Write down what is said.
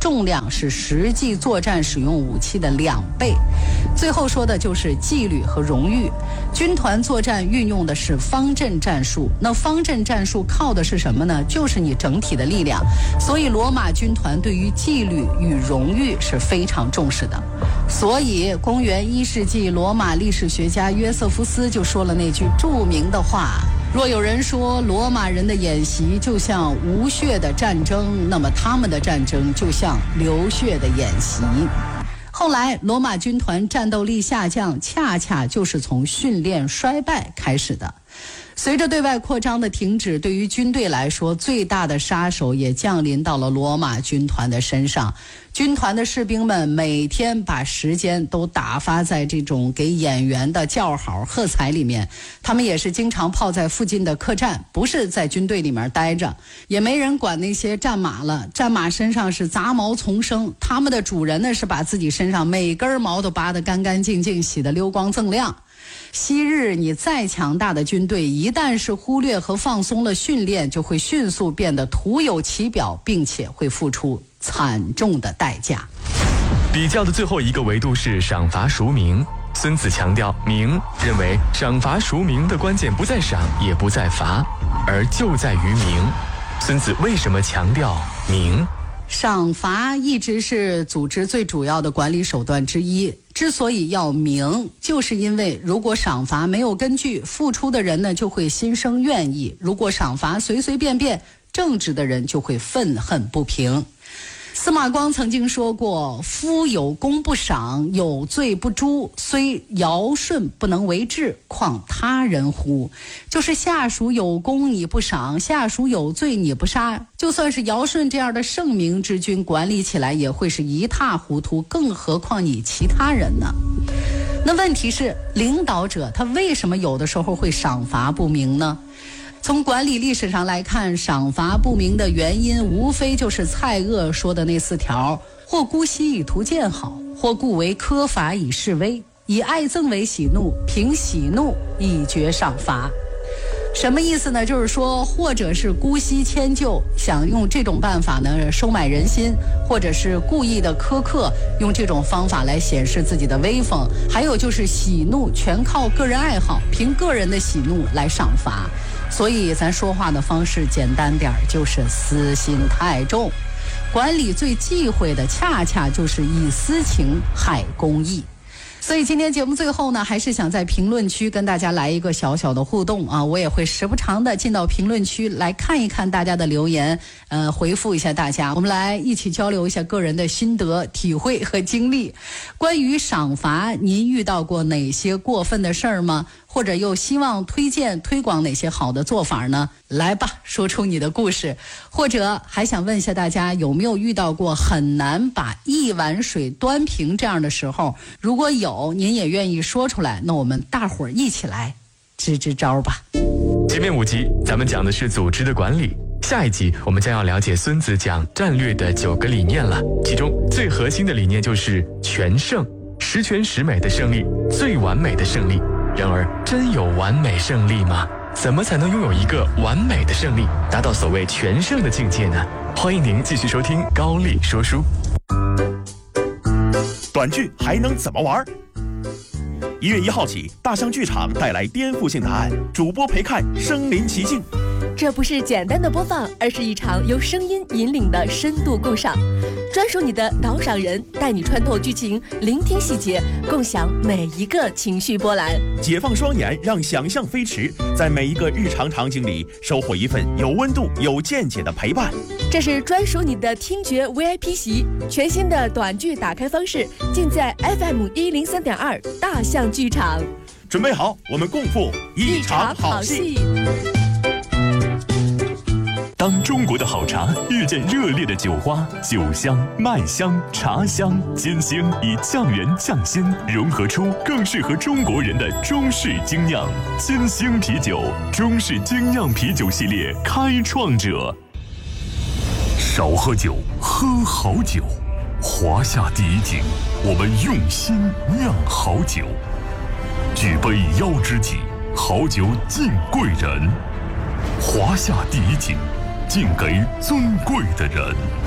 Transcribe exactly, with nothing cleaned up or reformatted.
重量是实际作战使用武器的两倍。最后说的就是纪律和荣誉。军团作战运用的是方阵战术，那方阵战术靠的是什么呢？就是你整体的力量。所以罗马军团对于纪律与荣誉是非常重视的。所以公元一世纪，罗马历史学家约瑟夫斯就说了那句著名的话：若有人说罗马人的演习就像无血的战争，那么他们的战争就像流血的演习。后来罗马军团战斗力下降，恰恰就是从训练衰败开始的。随着对外扩张的停止，对于军队来说，最大的杀手也降临到了罗马军团的身上。军团的士兵们每天把时间都打发在这种给演员的叫好喝彩里面，他们也是经常泡在附近的客栈，不是在军队里面待着，也没人管那些战马了。战马身上是杂毛丛生，他们的主人呢是把自己身上每根毛都拔得干干净净，洗得溜光锃亮。昔日你再强大的军队，一旦是忽略和放松了训练，就会迅速变得徒有其表，并且会付出惨重的代价。 比较的最后一个维度是赏罚孰明。孙子强调明，认为赏罚孰明的关键不在赏，也不在罚，而就在于明。孙子为什么强调明？ 赏罚一直是组织最主要的管理手段之一。之所以要明，就是因为如果赏罚没有根据，付出的人呢就会心生怨意；如果赏罚随随便便，正直的人就会愤恨不平。司马光曾经说过：夫有功不赏，有罪不诛，虽尧舜不能为治，况他人乎？就是下属有功你不赏，下属有罪你不杀，就算是尧舜这样的圣明之君，管理起来也会是一塌糊涂，更何况你其他人呢？那问题是，领导者他为什么有的时候会赏罚不明呢？从管理历史上来看，赏罚不明的原因无非就是蔡锷说的那四条：或姑息以图见好，或故为苛罚以示威，以爱憎为喜怒，凭喜怒以决赏罚。什么意思呢？就是说，或者是姑息迁就，想用这种办法呢收买人心，或者是故意的苛刻，用这种方法来显示自己的威风，还有就是喜怒全靠个人爱好，凭个人的喜怒来赏罚。所以咱说话的方式简单点，就是私心太重。管理最忌讳的恰恰就是以私情害公义。所以今天节目最后呢，还是想在评论区跟大家来一个小小的互动啊！我也会时不常的进到评论区来看一看大家的留言，呃，回复一下大家，我们来一起交流一下个人的心得、体会和经历。关于赏罚，您遇到过哪些过分的事儿吗？或者又希望推荐推广哪些好的做法呢？来吧，说出你的故事。或者还想问一下大家，有没有遇到过很难把一碗水端平这样的时候？如果有，您也愿意说出来，那我们大伙儿一起来支支招吧。 前面五集咱们讲的是组织的管理，下一集我们将要了解孙子讲战略的九个理念了。其中最核心的理念就是全胜，十全十美的胜利，最完美的胜利。然而，真有完美胜利吗？怎么才能拥有一个完美的胜利，达到所谓全胜的境界呢？欢迎您继续收听高力说书。 短剧还能怎么玩？一月一号起，大象剧场带来颠覆性答案，主播陪看身临其境。 这不是简单的播放，而是一场由声音引领的深度共赏，专属你的导赏人，带你穿透剧情，聆听细节，共享每一个情绪波澜。 解放双眼，让想象飞驰，在每一个日常场景里收获一份有温度、有见解的陪伴。 这是专属你的听觉 V I P 席，全新的短剧打开方式，尽在 F M 一零三点二大象剧场。 准备好，我们共赴一场好戏。 当中国的好茶遇见热烈的酒花，酒香、麦香、茶香、金星以匠人匠心融合出更适合中国人的中式精酿。金星啤酒，中式精酿啤酒系列开创者。少喝酒，喝好酒。华夏第一井，我们用心酿好酒。举杯邀知己，好酒敬贵人。华夏第一井，敬给尊贵的人。